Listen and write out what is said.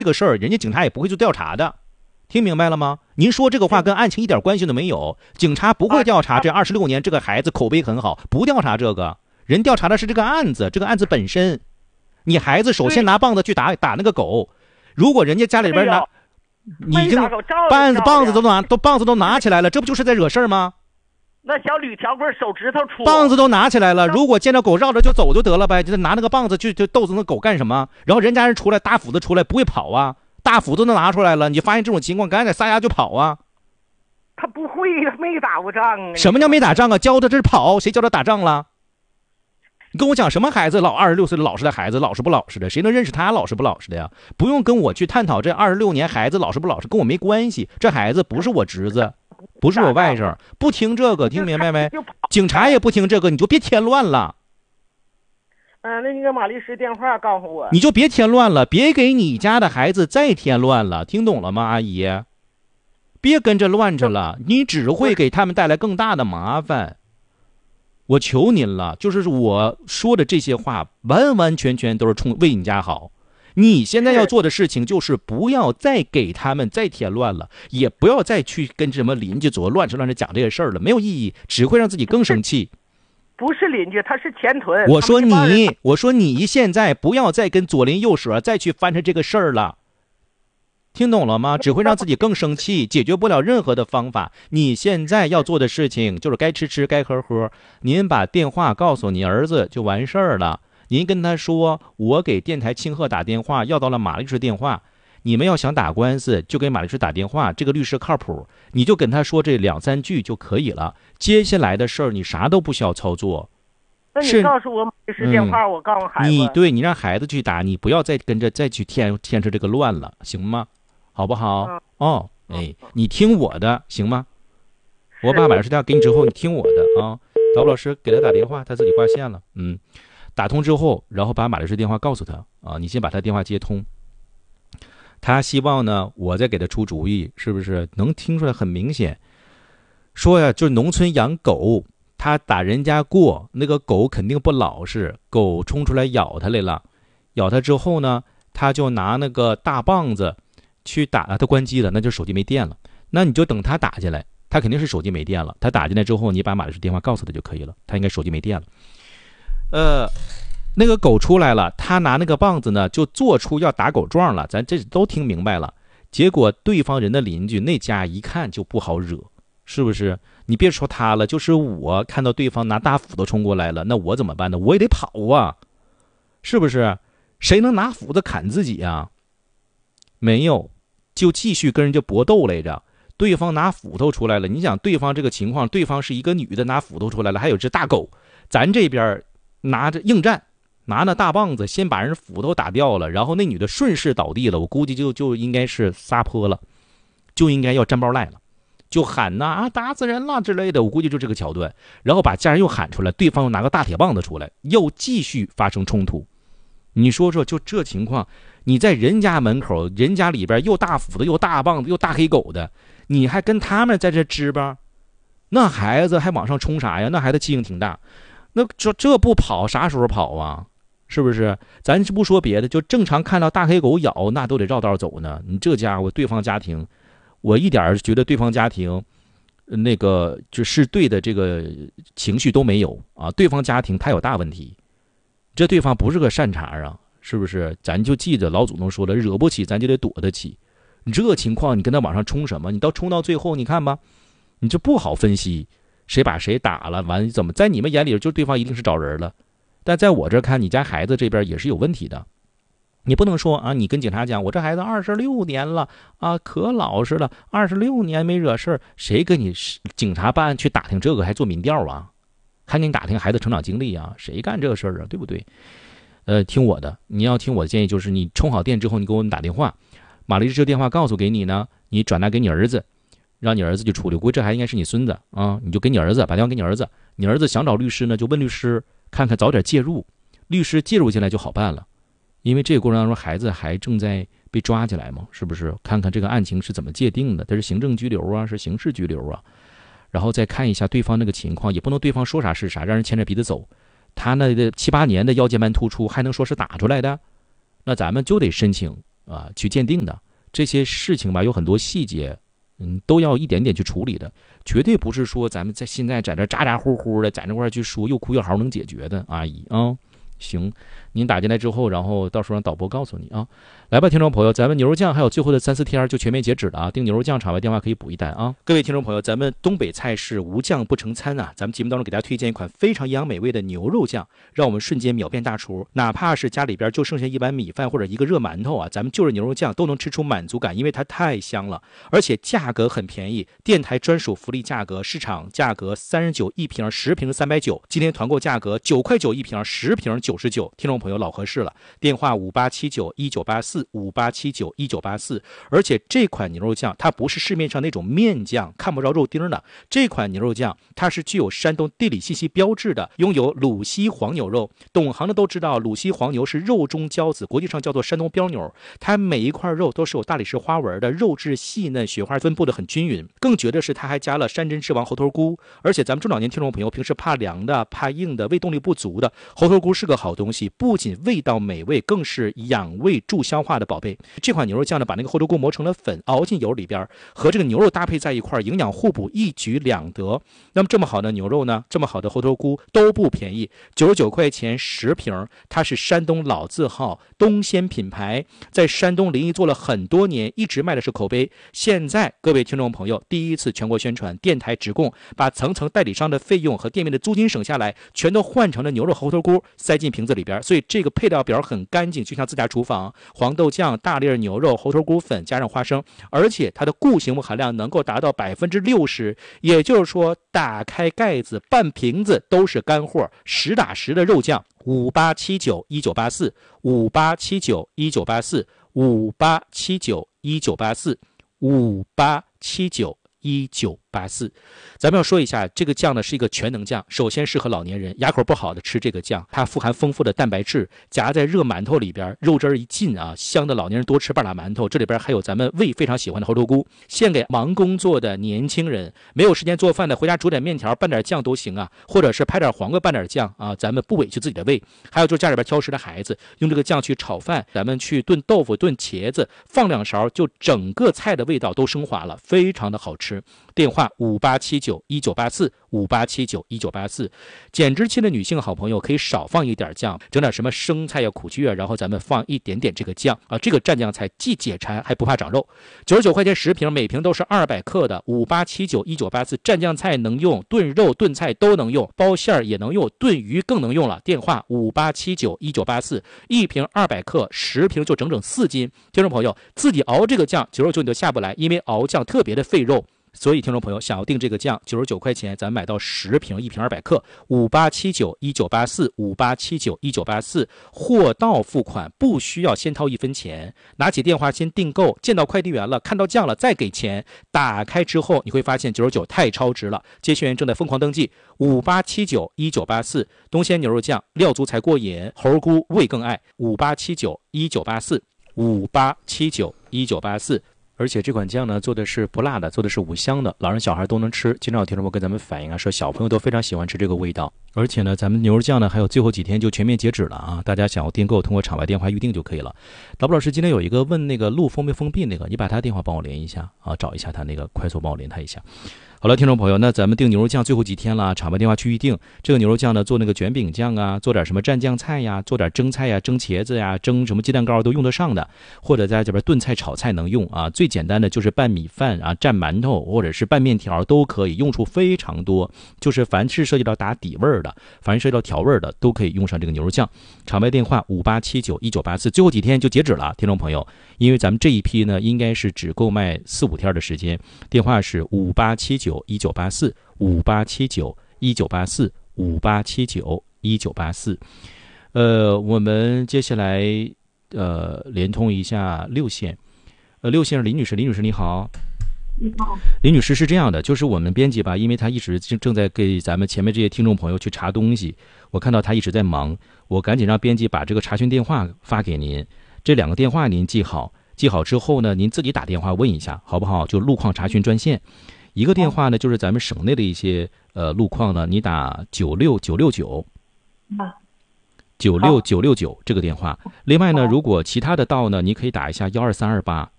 这个事儿，人家警察也不会做调查的，听明白了吗？您说这个话跟案情一点关系都没有，警察不会调查这26年这个孩子口碑很好，不调查这个，人调查的是这个案子，这个案子本身。你孩子首先拿棒子去打那个狗，如果人家家里边拿，已经棒子都拿起来了，这不就是在惹事儿吗？ 那小铝条棍手指头出， 棒子都拿起来了，如果见着狗绕着就走就得了呗，就拿那个棒子就逗着那狗干什么？然后人家人出来大斧子出来不会跑啊，大斧子都拿出来了，你发现这种情况赶紧撒丫就跑啊。 他不会，没打过仗啊。 什么叫没打仗啊？教他这是跑，谁教他打仗了？你跟我讲什么孩子老26岁的老实的孩子老实不老实的，谁能认识他老实不老实的呀？不用跟我去探讨这26年孩子老实不老实，跟我没关系。这孩子不是我侄子，不是我外甥，不听这个，听明白没？警察也不听这个，你就别添乱了。 那你个马律师电话告诉我， 你就别添乱了，别给你家的孩子再添乱了，听懂了吗，阿姨？别跟着乱着了，你只会给他们带来更大的麻烦。我求您了，就是我说的这些话完完全全都是为你家好。你现在要做的事情就是不要再给他们再添乱了，也不要再去跟什么邻居左乱着讲这些事儿了，没有意义，只会让自己更生气。 不是邻居，他是前屯。 我说你现在不要再跟左邻右舍再去翻扯这个事儿了，听懂了吗？只会让自己更生气，解决不了任何的方法。你现在要做的事情就是该吃吃该喝喝，您把电话告诉你儿子就完事儿了。您跟他说我给电台庆贺打电话要到了马律师电话，你们要想打官司就给马律师打电话，这个律师靠谱，你就跟他说这2-3句就可以了，接下来的事儿你啥都不需要操作。 那你告诉我马律师电话，我告诉孩子。 对，你让孩子去打，你不要再跟着再去添扯这个乱了，行吗？好不好？你听我的行吗？我把马律师电话给你之后，你听我的啊。导播老师给他打电话，他自己挂线了。打通之后，然后把马律师电话告诉他啊，你先把他电话接通。他希望呢，我再给他出主意，是不是？能听出来很明显。说呀，就是农村养狗，他打人家过，那个狗肯定不老实，狗冲出来咬他来了，咬他之后呢，他就拿那个大棒子去打他关机了，那就手机没电了。那你就等他打进来，他肯定是手机没电了。他打进来之后，你把马律师电话告诉他就可以了，他应该手机没电了。那个狗出来了，他拿那个棒子呢，就做出要打狗状了，咱这都听明白了。结果对方人的邻居那家一看就不好惹，是不是？你别说他了，就是我看到对方拿大斧头冲过来了，那我怎么办呢？我也得跑啊，是不是？谁能拿斧子砍自己啊？没有，就继续跟人家搏斗来着。对方拿斧头出来了，你想对方这个情况，对方是一个女的拿斧头出来了，还有只大狗，咱这边拿着应战，拿那大棒子先把人斧头打掉了，然后那女的顺势倒地了，我估计就应该是撒泼了，就应该要沾包赖了，就喊呐打死人了之类的，我估计就这个桥段。然后把家人又喊出来，对方又拿个大铁棒子出来，又继续发生冲突。你说说，就这情况，你在人家门口，人家里边又大斧子又大棒子又大黑狗的，你还跟他们在这支吧？那孩子还往上冲啥呀？那孩子气性挺大，那这不跑啥时候跑啊？是不是？咱不说别的，就正常看到大黑狗咬，那都得绕道走呢。你这家伙对方家庭，我一点觉得对方家庭那个就是对的这个情绪都没有啊。对方家庭太有大问题，这对方不是个善茬啊，是不是？咱就记着老祖宗说了，惹不起咱就得躲得起。你这情况你跟他往上冲什么？你冲到最后，你看吧，你这不好分析谁把谁打了，完怎么在你们眼里就对方一定是找人了，但在我这看，你家孩子这边也是有问题的。你不能说啊，你跟警察讲我这孩子26年了啊，可老实了，26年没惹事，谁跟你警察办案去打听这个还做民调啊？还给你打听孩子成长经历啊？谁干这个事儿啊？对不对？听我的，你要听我的建议，就是你充好电之后，你给我们打电话，马律师这电话告诉给你呢，你转达给你儿子，让你儿子去处理。估计这还应该是你孙子啊，你就给你儿子把电话给你儿子，你儿子想找律师呢，就问律师，看看早点介入，律师介入进来就好办了。因为这个过程当中，孩子还正在被抓起来嘛，是不是？看看这个案情是怎么界定的，他是行政拘留啊，是刑事拘留啊？然后再看一下对方那个情况，也不能对方说啥是啥，让人牵着鼻子走。他那7-8年的腰间盘突出，还能说是打出来的？那咱们就得申请去鉴定的。这些事情吧，有很多细节，都要一点点去处理的，绝对不是说咱们现在在这咋咋呼呼的在那块去说又哭又嚎能解决的，阿姨啊。行，您打进来之后，然后到时候让导播告诉你啊。来吧，听众朋友，咱们牛肉酱还有最后的3-4天就全面截止了啊！订牛肉酱场外电话可以补一单啊！各位听众朋友，咱们东北菜是无酱不成餐啊！咱们节目当中给大家推荐一款非常营养美味的牛肉酱，让我们瞬间秒变大厨。哪怕是家里边就剩下一碗米饭或者一个热馒头啊，咱们就着牛肉酱都能吃出满足感，因为它太香了，而且价格很便宜，电台专属福利价格，市场价格39一瓶，10瓶390，今天团购价格9块9一瓶，10瓶99，听众朋友老合适了。电话58791984，58791984。而且这款牛肉酱它不是市面上那种面酱看不着肉丁的，这款牛肉酱它是具有山东地理信息标志的，拥有鲁西黄牛肉。懂行的都知道，鲁西黄牛是肉中骄子，国际上叫做山东标牛。它每一块肉都是有大理石花纹的，肉质细嫩，雪花分布的很均匀。更绝的是，它还加了山珍之王猴头菇。而且咱们中老年听众朋友平时怕凉的、怕硬的、胃动力不足的，猴头菇是个好东西，不仅味道美味，更是养胃助消化的宝贝。这款牛肉酱呢，把那个猴头菇磨成了粉，熬进油里边，和这个牛肉搭配在一块，营养互补，一举两得。那么这么好的牛肉呢，这么好的猴头菇都不便宜，99块钱10瓶。它是山东老字号东鲜品牌，在山东临沂做了很多年，一直卖的是口碑。现在各位听众朋友第一次全国宣传，电台直供，把层层代理商的费用和店面的租金省下来，全都换成了牛肉猴头菇塞进瓶子里边，所以这个配料表很干净，就像自家厨房。黄豆酱、大粒牛肉、猴头菇粉加上花生，而且它的固形物含量能够达到60%，也就是说打开盖子半瓶子都是干货，实打实的肉酱。58791984，58791984，58791984，咱们要说一下，这个酱呢是一个全能酱，首先适合老年人，牙口不好的吃这个酱，它富含丰富的蛋白质，夹在热馒头里边，肉汁一进啊，香的老年人多吃半拉馒头。这里边还有咱们胃非常喜欢的猴头菇，献给忙工作的年轻人，没有时间做饭的，回家煮点面条拌点酱都行啊，或者是拍点黄瓜拌点酱啊，咱们不委屈自己的胃。还有就是家里边挑食的孩子，用这个酱去炒饭，咱们去炖豆腐、炖茄子，放2勺，就整个菜的味道都升华了，非常的好吃。电话58791984，58791984。减脂期的女性好朋友可以少放一点酱，整点什么生菜呀、苦苣啊，然后咱们放一点点这个酱啊，这个蘸酱菜既解馋还不怕长肉。99块钱10瓶，每瓶都是200克的。58791984蘸酱菜能用，炖肉炖菜都能用，包馅也能用，炖鱼更能用了。电话58791984，一瓶200克，10瓶就整整4斤。听众朋友自己熬这个酱，99你都下不来，因为熬酱特别的费肉。所以听众朋友想要订这个酱，99块钱咱买到10瓶，一瓶200克，58791984，58791984，货到付款，不需要先掏1分钱，拿起电话先订购，见到快递员了，看到酱了再给钱，打开之后你会发现99太超值了。接线员正在疯狂登记，58791984，东鲜牛肉酱料足才过瘾，猴菇味更爱，58791984，58791984。而且这款酱呢做的是不辣的，做的是无香的，老人小孩都能吃。经常有听众朋友跟咱们反映啊，说小朋友都非常喜欢吃这个味道。而且呢，咱们牛肉酱呢还有最后几天就全面截止了啊！大家想要订购，通过场外电话预定就可以了。导播老师今天有一个问那个路封没封闭那个，你把他电话帮我连一下啊，找一下他那个，快速帮我连他一下。好了，听众朋友，那咱们订牛肉酱最后几天了，场外电话去预定。这个牛肉酱呢，做那个卷饼酱啊，做点什么蘸酱菜呀，做点蒸菜呀，蒸茄子呀，蒸什么鸡蛋糕都用得上的，或者在这边炖菜炒菜能用啊。最简单的就是拌米饭啊，蘸馒头或者是拌面条都可以，用处非常多。就是凡是涉及到打底味的，凡是涉及到调味的，都可以用上这个牛肉酱。场外电话58791984，最后几天就截止了，听众朋友，因为咱们这一批呢，应该是只购卖4-5天的时间。电话是58791984，58791984，58791984。我们接下来连通一下6线。6线是林女士，林女士你好。 你好， 林女士是这样的，就是我们编辑吧，因为她一直正在给咱们前面这些听众朋友去查东西，我看到她一直在忙，我赶紧让编辑把这个查询电话发给您，这2个电话您记好，记好之后呢，您自己打电话问一下，好不好？就路况查询专线，一个电话呢就是咱们省内的一些路况呢，你打96969， 96969这个电话。另外呢，如果其他的道呢，你可以打一下12328